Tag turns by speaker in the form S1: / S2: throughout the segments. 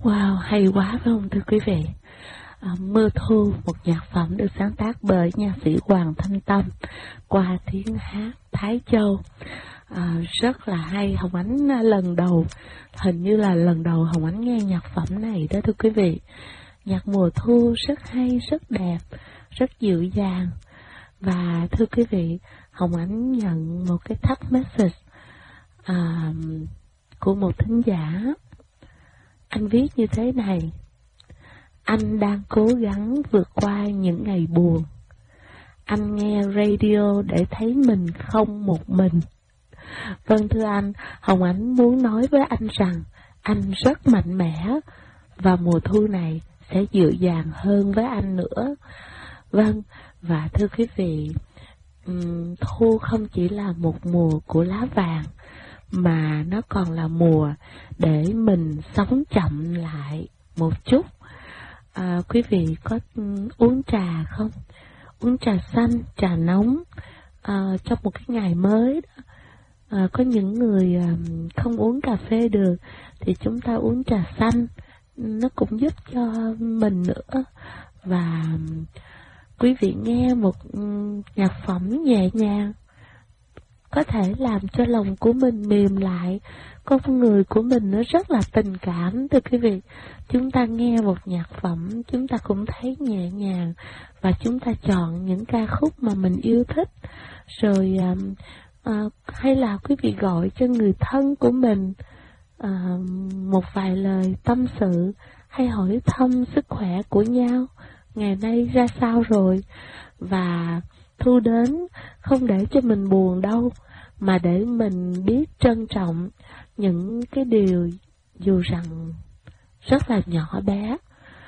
S1: Wow, hay quá phải không thưa quý vị? Mưa Thu, một nhạc phẩm được sáng tác bởi nhạc sĩ Hoàng Thanh Tâm qua tiếng hát Thái Châu. Rất là hay. Hồng Ánh lần đầu, hình như là lần đầu Hồng Ánh nghe nhạc phẩm này đó thưa quý vị. Nhạc mùa thu rất hay, rất đẹp, rất dịu dàng. Và thưa quý vị, Hồng Ánh nhận một cái text message của một thính giả. Anh viết như thế này: anh đang cố gắng vượt qua những ngày buồn. Anh nghe radio để thấy mình không một mình. Vâng thưa anh, Hồng Ánh muốn nói với anh rằng anh rất mạnh mẽ và mùa thu này sẽ dịu dàng hơn với anh nữa. Vâng, và thưa quý vị, thu không chỉ là một mùa của lá vàng, mà nó còn là mùa để mình sống chậm lại một chút. Quý vị có uống trà không? Uống trà xanh, trà nóng trong một cái ngày mới đó. Có những người không uống cà phê được thì chúng ta uống trà xanh, nó cũng giúp cho mình nữa. Và quý vị nghe một nhạc phẩm nhẹ nhàng có thể làm cho lòng của mình mềm lại. Con người của mình nó rất là tình cảm thưa quý vị. Chúng ta nghe một nhạc phẩm, chúng ta cũng thấy nhẹ nhàng, và chúng ta chọn những ca khúc mà mình yêu thích. Rồi hay là quý vị gọi cho người thân của mình một vài lời tâm sự, hay hỏi thăm sức khỏe của nhau, ngày nay ra sao rồi. Và thu đến không để cho mình buồn đâu, mà để mình biết trân trọng những cái điều dù rằng rất là nhỏ bé.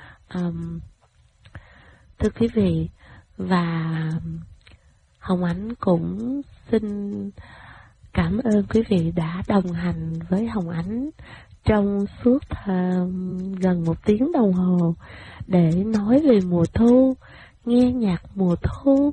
S1: Thưa quý vị, và Hồng Ánh cũng xin cảm ơn quý vị đã đồng hành với Hồng Ánh trong suốt gần 1 tiếng đồng hồ để nói về mùa thu, nghe nhạc mùa thu.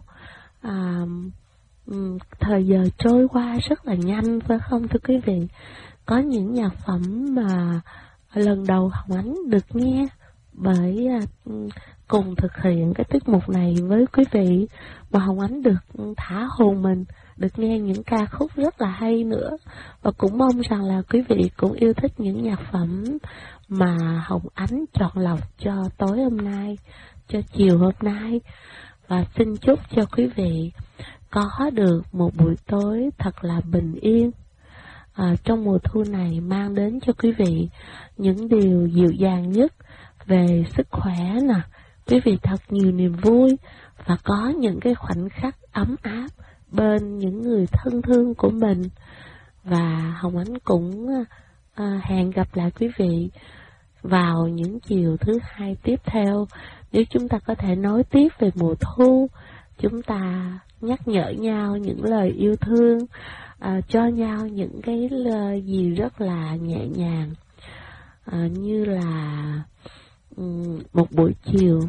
S1: Thời giờ trôi qua rất là nhanh phải không thưa quý vị? Có những nhạc phẩm mà lần đầu Hồng Ánh được nghe bởi cùng thực hiện cái tiết mục này với quý vị, mà Hồng Ánh được thả hồn mình, được nghe những ca khúc rất là hay nữa. Và cũng mong rằng là quý vị cũng yêu thích những nhạc phẩm mà Hồng Ánh chọn lọc cho tối hôm nay, cho chiều hôm nay. Và xin chúc cho quý vị có được một buổi tối thật là bình yên trong mùa thu này, mang đến cho quý vị những điều dịu dàng nhất về sức khỏe nè, quý vị thật nhiều niềm vui, và có những cái khoảnh khắc ấm áp bên những người thân thương của mình. Và Hồng Ánh cũng hẹn gặp lại quý vị vào những chiều thứ hai tiếp theo, nếu chúng ta có thể nói tiếp về mùa thu. Chúng ta nhắc nhở nhau những lời yêu thương, cho nhau những cái lời gì rất là nhẹ nhàng, như là một buổi chiều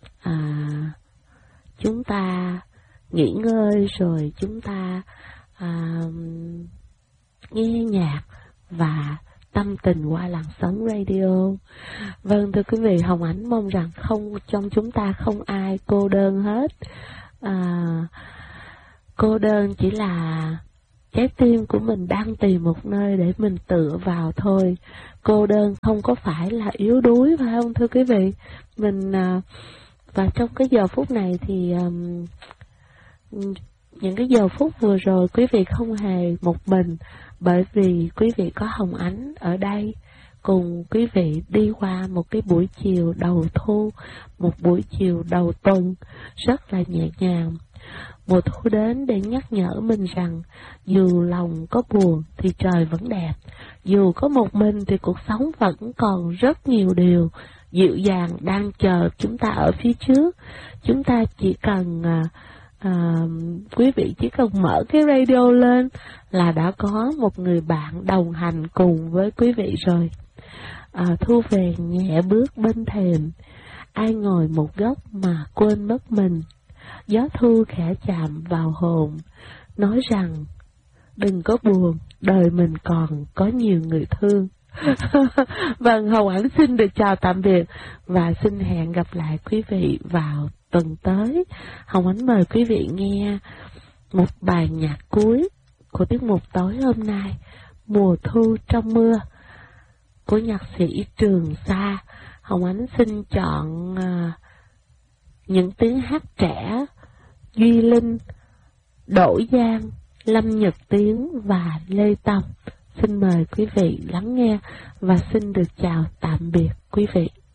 S1: chúng ta nghỉ ngơi rồi chúng ta nghe nhạc và tâm tình qua làn sóng radio. Vâng thưa quý vị, Hồng Ánh mong rằng không trong chúng ta không ai cô đơn hết. Cô đơn chỉ là trái tim của mình đang tìm một nơi để mình tựa vào thôi. Cô đơn không có phải là yếu đuối phải không thưa quý vị? Và trong cái giờ phút này thì những cái giờ phút vừa rồi quý vị không hề một mình, bởi vì quý vị có Hồng Ánh ở đây cùng quý vị đi qua một cái buổi chiều đầu thu, một buổi chiều đầu tuần rất là nhẹ nhàng. Mùa thu đến để nhắc nhở mình rằng dù lòng có buồn thì trời vẫn đẹp, dù có một mình thì cuộc sống vẫn còn rất nhiều điều dịu dàng đang chờ chúng ta ở phía trước. Chúng ta chỉ cần quý vị chỉ cần mở cái radio lên là đã có một người bạn đồng hành cùng với quý vị rồi. Thu về nhẹ bước bên thềm, ai ngồi một góc mà quên mất mình. Gió thu khẽ chạm vào hồn, nói rằng đừng có buồn, đời mình còn có nhiều người thương. Vâng, Hồng Ánh xin được chào tạm biệt và xin hẹn gặp lại quý vị vào tuần tới. Hồng Ánh mời quý vị nghe một bài nhạc cuối của tiết mục tối hôm nay, Mùa Thu Trong Mưa, của nhạc sĩ Trường Sa. Hồng Ánh xin chọn những tiếng hát trẻ Duy Linh, Đỗ Giang, Lâm Nhật Tiến và Lê Tâm. Xin mời quý vị lắng nghe và xin được chào tạm biệt quý vị.